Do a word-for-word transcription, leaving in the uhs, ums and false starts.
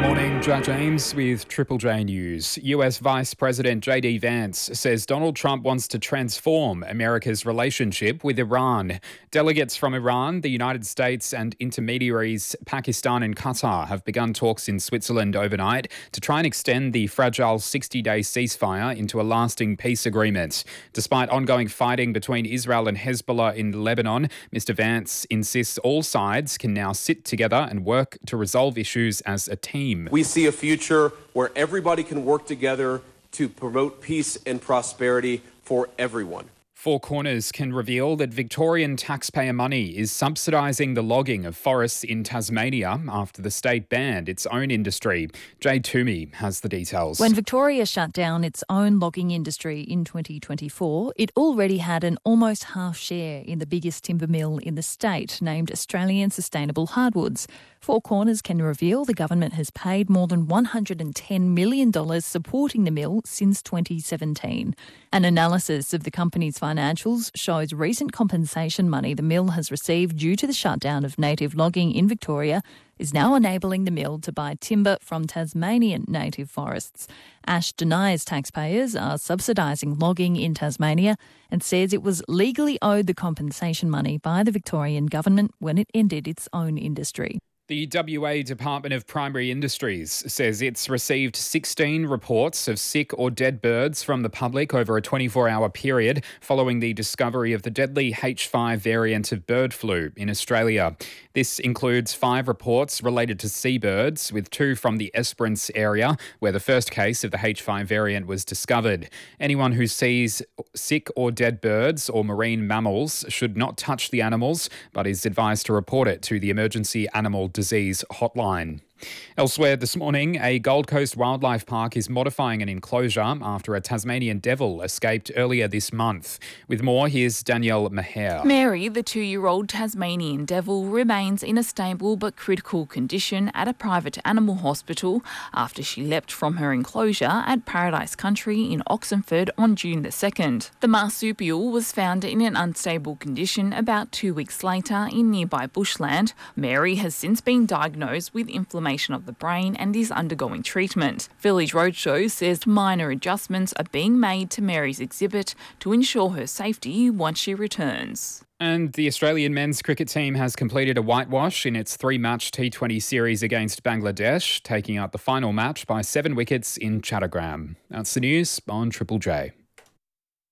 Morning, Jack James with Triple J News. U S Vice President J D Vance says Donald Trump wants to transform America's relationship with Iran. Delegates from Iran, the United States and intermediaries Pakistan and Qatar have begun talks in Switzerland overnight to try and extend the fragile sixty-day ceasefire into a lasting peace agreement. Despite ongoing fighting between Israel and Hezbollah in Lebanon, Mister Vance insists all sides can now sit together and work to resolve issues as a team. We see a future where everybody can work together to promote peace and prosperity for everyone. Four Corners can reveal that Victorian taxpayer money is subsidising the logging of forests in Tasmania after the state banned its own industry. Jay Toomey has the details. When Victoria shut down its own logging industry in twenty twenty-four, it already had an almost half share in the biggest timber mill in the state, named Australian Sustainable Hardwoods. Four Corners can reveal the government has paid more than one hundred ten million dollars supporting the mill since twenty seventeen. An analysis of the company's financials shows recent compensation money the mill has received due to the shutdown of native logging in Victoria is now enabling the mill to buy timber from Tasmanian native forests. Ash denies taxpayers are subsidising logging in Tasmania and says it was legally owed the compensation money by the Victorian government when it ended its own industry. The W A Department of Primary Industries says it's received sixteen reports of sick or dead birds from the public over a twenty-four hour period following the discovery of the deadly H five variant of bird flu in Australia. This includes five reports related to seabirds, with two from the Esperance area, where the first case of the H five variant was discovered. Anyone who sees sick or dead birds or marine mammals should not touch the animals, but is advised to report it to the Emergency Animal Disease Hotline. Elsewhere this morning, a Gold Coast wildlife park is modifying an enclosure after a Tasmanian devil escaped earlier this month. With more, here's Danielle Maher. Mary, the two-year-old Tasmanian devil, remains in a stable but critical condition at a private animal hospital after she leapt from her enclosure at Paradise Country in Oxenford on June the second. The marsupial was found in an unstable condition about two weeks later in nearby bushland. Mary has since been diagnosed with inflammation of the brain and is undergoing treatment. Village Roadshow says minor adjustments are being made to Mary's exhibit to ensure her safety once she returns. And the Australian men's cricket team has completed a whitewash in its three-match T twenty series against Bangladesh, taking out the final match by seven wickets in Chattogram. That's the news on Triple J.